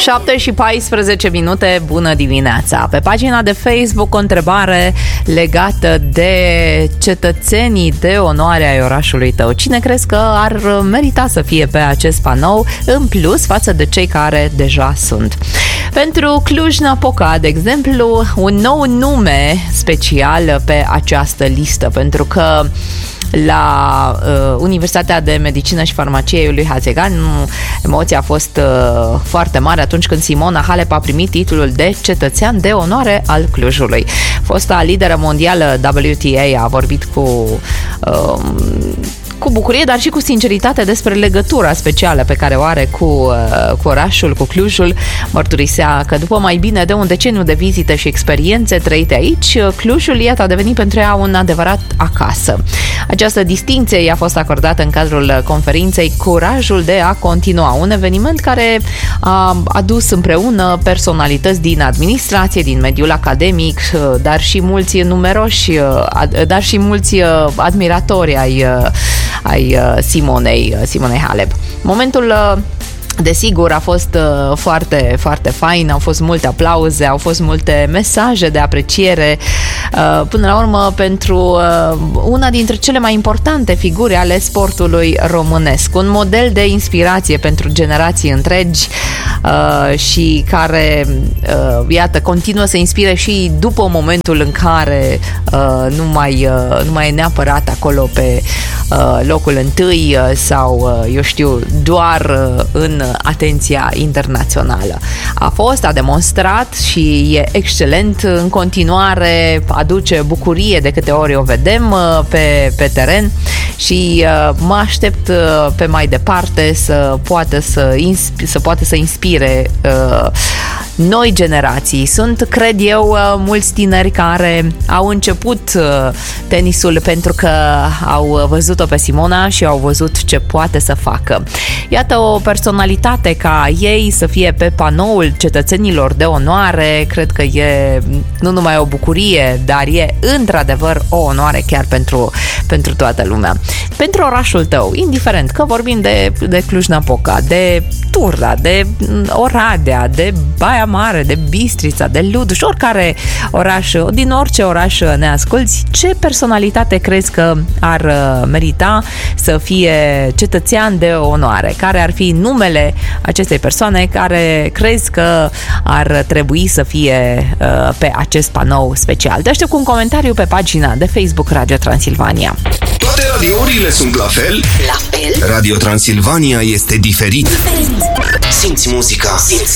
7 și 14 minute, bună dimineața! Pe pagina de Facebook o întrebare legată de cetățenii de onoare ai orașului tău. Cine crezi că ar merita să fie pe acest panou în plus față de cei care deja sunt? Pentru Cluj-Napoca, de exemplu, un nou nume special pe această listă, pentru că la Universitatea de Medicină și Farmacie lui Hațegan, emoția a fost foarte mare atunci când Simona Halep a primit titlul de cetățean de onoare al Clujului. Fosta lideră mondială WTA a vorbit cu bucurie, dar și cu sinceritate despre legătura specială pe care o are cu orașul, cu Clujul. Mărturisea că după mai bine de un deceniu de vizite și experiențe trăite aici, Clujul, iată, a devenit pentru ea un adevărat acasă. Această distincție i-a fost acordată în cadrul conferinței Curajul de a continua, un eveniment care a adus împreună personalități din administrație, din mediul academic, dar și mulți numeroși, dar și mulți admiratori ai Simonei Halep. Momentul desigur a fost foarte, foarte fain, au fost multe aplauze, au fost multe mesaje de apreciere, până la urmă pentru una dintre cele mai importante figuri ale sportului românesc, un model de inspirație pentru generații întregi și care, iată, continuă să inspire și după momentul în care nu mai e neapărat acolo pe locul întâi sau, eu știu, doar în atenția internațională. A demonstrat și e excelent în continuare, aduce bucurie de câte ori o vedem pe teren și mă aștept pe mai departe să poată să inspire noi generații. Sunt, cred eu, mulți tineri care au început tenisul pentru că au văzut-o pe Simona și au văzut ce poate să facă. Iată, o personalitate ca ei să fie pe panoul cetățenilor de onoare, cred că e nu numai o bucurie, dar e într-adevăr o onoare chiar pentru toată lumea. Pentru orașul tău, indiferent că vorbim de Cluj-Napoca, de Turda, de Oradea, de Baia Mare, de Bistrița, de Luduș, oricare oraș, din orice oraș ne asculți, ce personalitate crezi că ar merita să fie cetățean de onoare? Care ar fi numele acestei persoane care crezi că ar trebui să fie pe acest panou special? Te aștept cu un comentariu pe pagina de Facebook Radio Transilvania. Toate radiourile sunt la fel? La fel? Radio Transilvania este diferit. Simți muzica.